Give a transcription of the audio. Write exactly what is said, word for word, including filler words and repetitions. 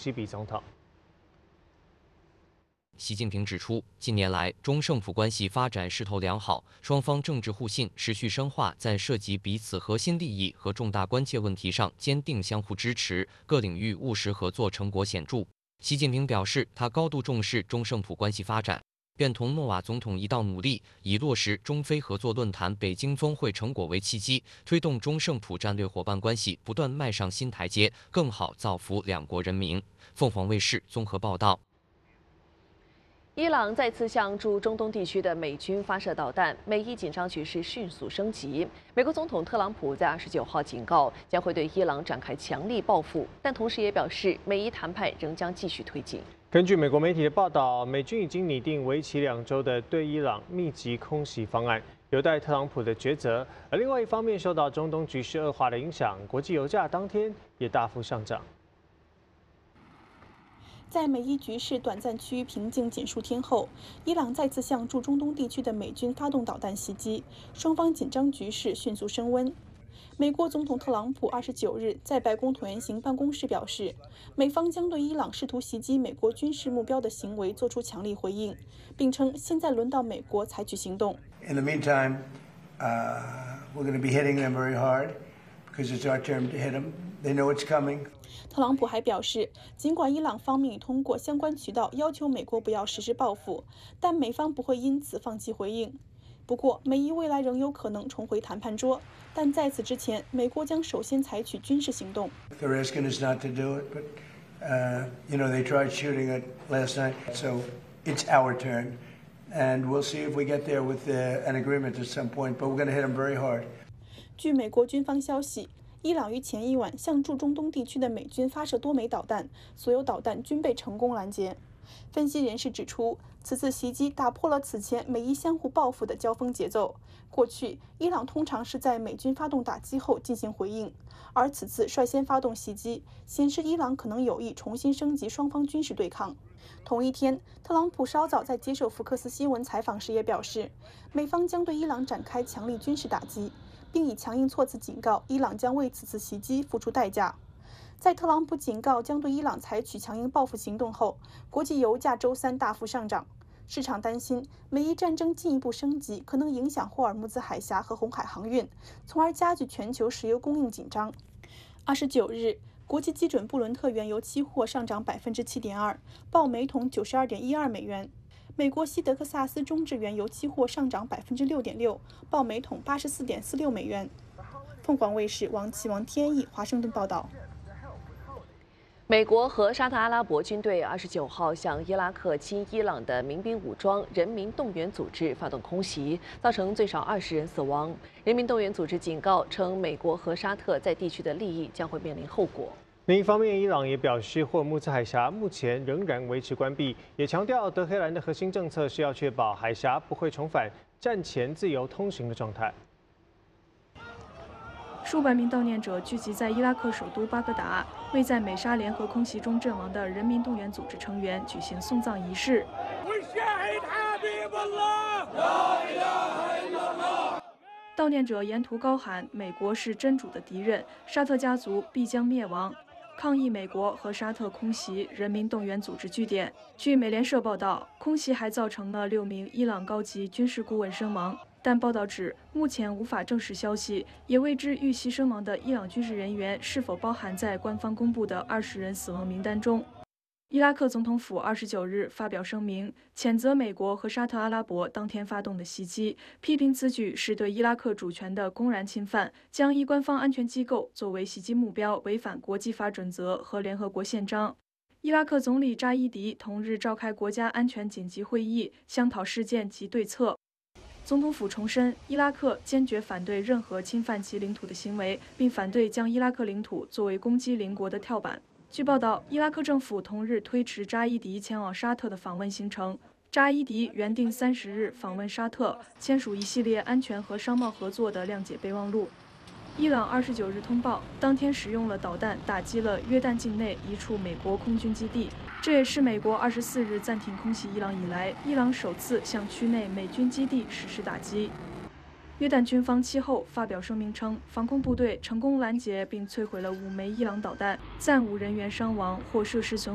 西比总统。 习近平指出，近年来中盛普关系发展势头良好，双方政治互信持续深化，在涉及彼此核心利益和重大关切问题上坚定相互支持，各领域务实合作成果显著。习近平表示，他高度重视中盛普关系发展，愿同诺瓦总统一道努力，以落实中非合作论坛北京峰会成果为契机，推动中盛普战略伙伴关系不断迈上新台阶，更好造福两国人民。凤凰卫视综合报道。 伊朗再次向驻中东地区的美军发射导弹，美伊紧张局势迅速升级。美国总统特朗普在二十九号警告，将会对伊朗展开强力报复，但同时也表示，美伊谈判仍将继续推进。 根据美国媒体的报道，美军已经拟定为期两周的对伊朗密集空袭方案，有待特朗普的抉择。而另外一方面，受到中东局势恶化的影响，国际油价当天也大幅上涨。 在美伊局势短暂趋于平静仅数天后，伊朗再次向驻中东地区的美军发动导弹袭击，双方紧张局势迅速升温。美国总统特朗普二十九日在白宫椭圆形办公室表示，美方将对伊朗试图袭击美国军事目标的行为作出强力回应，并称现在轮到美国采取行动。 In the meantime, uh, we're going to be hitting them very hard because it's our turn to hit them. They know it's coming. 特朗普还表示，尽管伊朗方面已通过相关渠道要求美国不要实施报复，但美方不会因此放弃回应。不过，美伊未来仍有可能重回谈判桌，但在此之前，美国将首先采取军事行动。 The risk is not to do it, but uh, you know they tried shooting it last night, so it's our turn, and we'll see if we get there with uh, an agreement at some point. But we're going to hit them very hard. 据美国军方消息，伊朗于前一晚向驻中东地区的美军发射多枚导弹，所有导弹均被成功拦截。分析人士指出，此次袭击打破了此前美伊相互报复的交锋节奏。过去，伊朗通常是在美军发动打击后进行回应，而此次率先发动袭击，显示伊朗可能有意重新升级双方军事对抗。同一天，特朗普稍早在接受福克斯新闻采访时也表示，美方将对伊朗展开强力军事打击，并以强硬措辞警告伊朗将为此次袭击付出代价。在特朗普警告将对伊朗采取强硬报复行动后，国际油价周三大幅上涨。市场担心美伊战争进一步升级可能影响霍尔木兹海峡和红海航运，从而加剧全球石油供应紧张。二十九日，国际基准布伦特原油期货上涨百分之七点二，报每桶九十二点一二美元。美国西德克萨斯中质原油期货上涨百分之六点六，报每桶八十四点四六美元。凤凰卫视王启王天意华盛顿报道。 美国和沙特阿拉伯军队二十九号向伊拉克亲伊朗的民兵武装人民动员组织发动空袭，造成最少二十人死亡。人民动员组织警告称，美国和沙特在地区的利益将会面临后果。 另一方面，伊朗也表示，霍尔木兹海峡目前仍然维持关闭，也强调德黑兰的核心政策是要确保海峡不会重返战前自由通行的状态。 数百名悼念者聚集在伊拉克首都巴格达，为在美沙联合空袭中阵亡的人民动员组织成员举行送葬仪式。悼念者沿途高喊：“美国是真主的敌人，沙特家族必将灭亡。”抗议美国和沙特空袭人民动员组织据点。据美联社报道，空袭还造成了六名伊朗高级军事顾问身亡。但报道指，目前无法证实消息，也未知遇袭身亡的伊朗军事人员是否包含在官方公布的二十人死亡名单中。伊拉克总统府二十九日发表声明，谴责美国和沙特阿拉伯当天发动的袭击，批评此举是对伊拉克主权的公然侵犯，将一官方安全机构作为袭击目标，违反国际法准则和联合国宪章。伊拉克总理扎伊迪同日召开国家安全紧急会议，商讨事件及对策。总统府重申，伊拉克坚决反对任何侵犯其领土的行为，并反对将伊拉克领土作为攻击邻国的跳板。据报道，伊拉克政府同日推迟扎伊迪前往沙特的访问行程。扎伊迪原定三十日访问沙特，签署一系列安全和商贸合作的谅解备忘录。伊朗二十九日通报，当天使用了导弹打击了约旦境内一处美国空军基地，这也是美国二十四日暂停空袭伊朗以来，伊朗首次向区内美军基地实施打击。约旦军方其后发表声明称，防空部队成功拦截并摧毁了五枚伊朗导弹，暂无人员伤亡或设施损